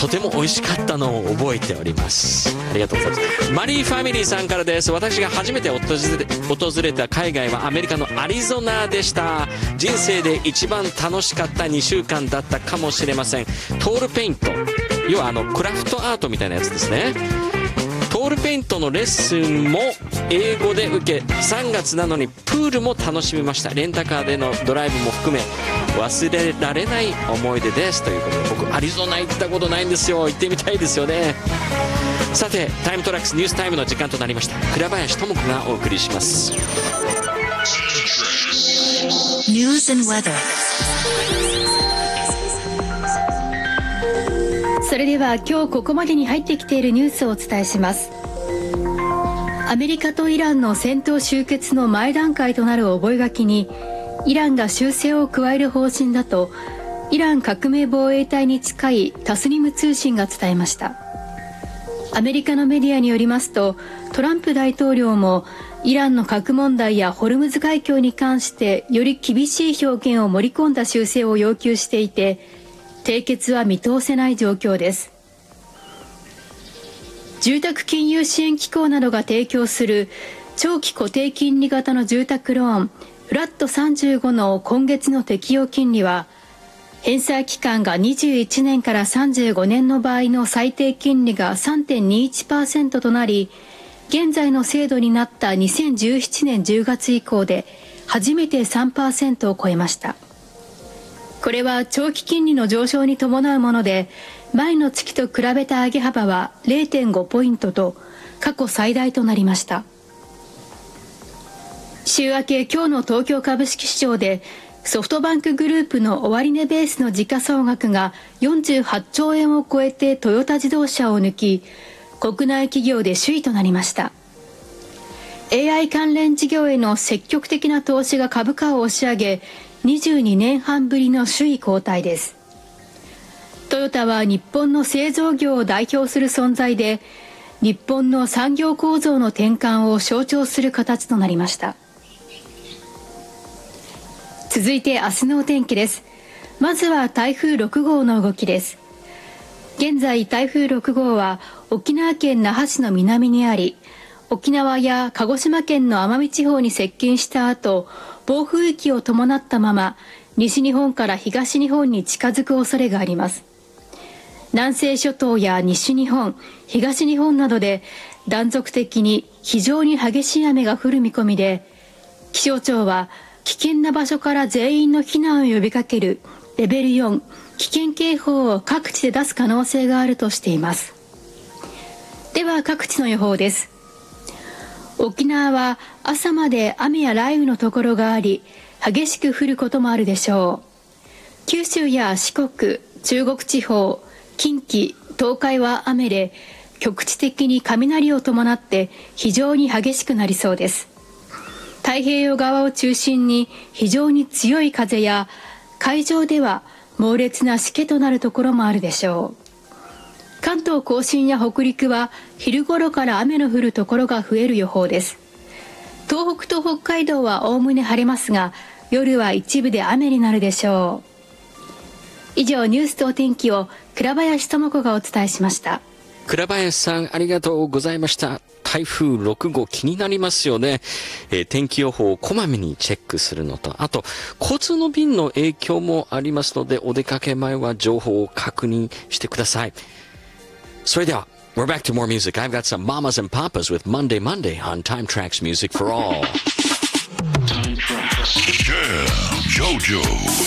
とても美味しかったのを覚えております。ありがとうございます。マリーファミリーさんからです。私が初めて訪れた海外はアメリカのアリゾナでした。人生で一番楽しかった2週間だったかもしれません。トールペイント、要はクラフトアートみたいなやつですね。トールペイントのレッスンも英語で受け、3月なのにプールも楽しみました。レンタカーでのドライブも含め忘れられない思い出です。ということで、僕アリゾナ行ったことないんですよ。行ってみたいですよね。さて、タイムトラックスニュースタイムの時間となりました。倉林智子がお送りします。 News and weather。それでは今日ここまでに入ってきているニュースをお伝えします。アメリカとイランの戦闘終結の前段階となる覚書にイランが修正を加える方針だとイラン革命防衛隊に近いタスニム通信が伝えました。アメリカのメディアによりますと、トランプ大統領もイランの核問題やホルムズ海峡に関してより厳しい表現を盛り込んだ修正を要求していて、締結は見通せない状況です。住宅金融支援機構などが提供する長期固定金利型の住宅ローンフラット35の今月の適用金利は、返済期間が21年から35年の場合の最低金利が 3.21% となり、現在の制度になった2017年10月以降で初めて 3% を超えました。これは長期金利の上昇に伴うもので、前の月と比べた上げ幅は 0.5 ポイントと過去最大となりました。週明け今日の東京株式市場でソフトバンクグループの終値ベースの時価総額が48兆円を超えてトヨタ自動車を抜き、国内企業で首位となりました。AI 関連事業への積極的な投資が株価を押し上げ、22年半ぶりの首位交代です。トヨタは日本の製造業を代表する存在で、日本の産業構造の転換を象徴する形となりました。続いて明日のお天気です。まずは台風6号の動きです。現在台風6号は沖縄県那覇市の南にあり、沖縄や鹿児島県の奄美地方に接近した後、暴風域を伴ったまま西日本から東日本に近づく恐れがあります。南西諸島や西日本、東日本などで断続的に非常に激しい雨が降る見込みで、気象庁は危険な場所から全員の避難を呼びかけるレベル4危険警報を各地で出す可能性があるとしています。では各地の予報です。沖縄は朝まで雨や雷雨のところがあり、激しく降ることもあるでしょう。九州や四国、中国地方、近畿、東海は雨で、局地的に雷を伴って非常に激しくなりそうです。太平洋側を中心に非常に強い風や、海上では猛烈なしけとなるところもあるでしょう。関東甲信や北陸は昼頃から雨の降るところが増える予報です。東北と北海道はおおむね晴れますが、夜は一部で雨になるでしょう。以上、ニュースとお天気を倉林智子がお伝えしました。 倉林さん、ありがとうございました。台風6号気になりますよね。天気予報をこまめにチェックするのと、あと交通の便の影響もありますので、お出かけ前は情報を確認してください。それでは We're back to more music. I've got some mamas and papas with Monday Monday on Time Tracks Music for All. Time Tracks. Yeah, JoJo.